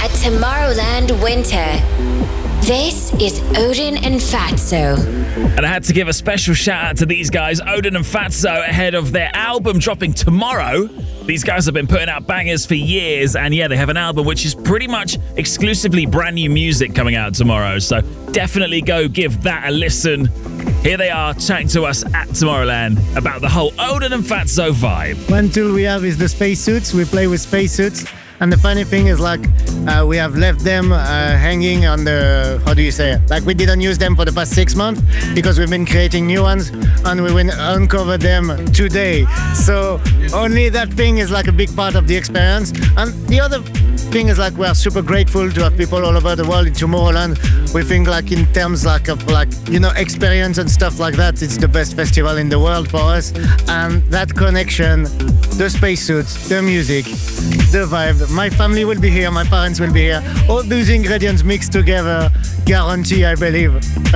at Tomorrowland Winter. This is Odin and Fatso. And I had to give a special shout out to these guys, Odin and Fatso, ahead of their album dropping tomorrow. These guys have been putting out bangers for years, and yeah, they have an album which is pretty much exclusively brand new music coming out tomorrow. So definitely go give that a listen. Here they are chatting to us at Tomorrowland about the whole Odin and Fatso vibe. One tool we have is the spacesuits. We play with spacesuits. And the funny thing is, like, we have left them hanging on the, how do you say it? Like, we didn't use them for the past 6 months because we've been creating new ones and we will uncover them today. So only that thing is like a big part of the experience. And the other thing is, like, we're super grateful to have people all over the world in Tomorrowland. We think, like, in terms like of, like, you know, experience and stuff like that, it's the best festival in the world for us. And that connection, the spacesuits, the music, the vibe. My family will be here, my parents will be here. All those ingredients mixed together, guarantee, I believe,